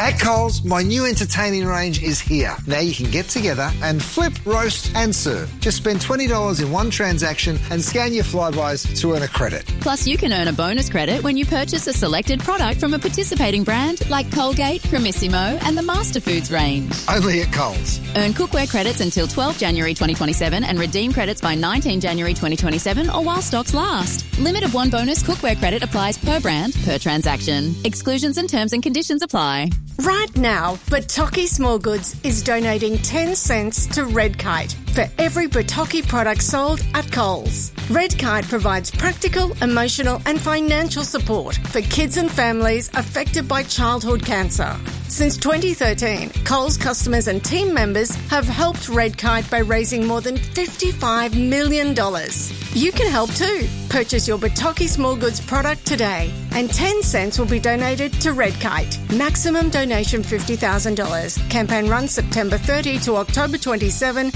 At Coles, my new entertaining range is here. Now you can get together and flip, roast and serve. Just spend $20 in one transaction and scan your Flybuys to earn a credit. Plus, you can earn a bonus credit when you purchase a selected product from a participating brand like Colgate, Cremissimo and the Master Foods range. Only at Coles. Earn cookware credits until 12 January 2027 and redeem credits by 19 January 2027 or while stocks last. Limit of one bonus cookware credit applies per brand, per transaction. Exclusions and terms and conditions apply. Right now, Bataki Small Goods is donating 10 cents to Red Kite for every Bataki product sold at Coles. Red Kite provides practical, emotional and financial support for kids and families affected by childhood cancer. Since 2013, Coles customers and team members have helped Red Kite by raising more than $55 million. You can help too. Purchase your Bataki Small Goods product today and 10 cents will be donated to Red Kite. Maximum donation $50,000. Campaign runs September 30 to October 27,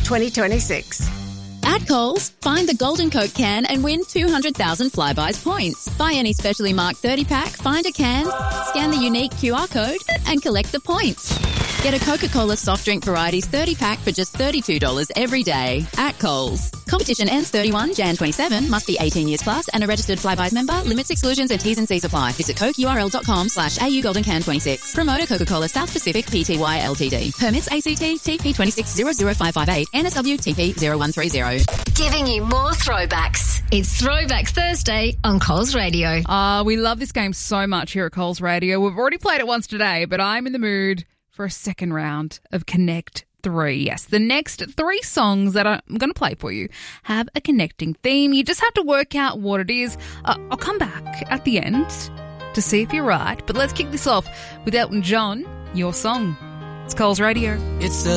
2026. At Coles, find the Golden Coke can and win 200,000 Flybuys points. Buy any specially marked 30-pack, find a can, scan the unique QR code and collect the points. Get a Coca-Cola soft drink varieties 30-pack for just $32 every day at Coles. Competition ends 31 Jan 27, must be 18 years plus and a registered Flybuys member. Limits, exclusions and T's and C's apply. Visit cokeurl.com/AU Golden Can 26. Promoter Coca-Cola South Pacific Pty Ltd. Permits ACT TP 2600558 NSW TP 0130. Giving you more throwbacks. It's Throwback Thursday on Coles Radio. We love this game so much here at Coles Radio. We've already played it once today, but I'm in the mood for a second round of Connect 3. Yes, the next 3 songs that I'm going to play for you have a connecting theme. You just have to work out what it is. I'll come back at the end to see if you're right, but let's kick this off with Elton John, Your Song. It's Coles Radio. It's